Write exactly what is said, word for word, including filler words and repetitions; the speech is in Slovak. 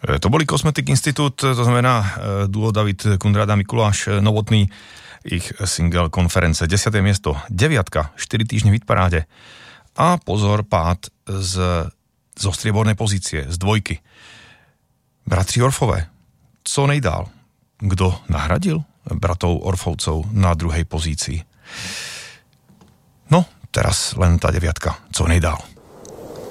To boli Cosmetic Institute, to znamená duo David Kundráda, Mikuláš Novotný, ich single Konference. Desiaté miesto, deviatka, štyri týždne v hitparáde. A pozor, pád z, zo striebornej pozície, z dvojky. Bratři Orfové, co nejdál? Kdo nahradil bratov Orfovcov na druhej pozícii? No, teraz len tá deviatka, co nejdál.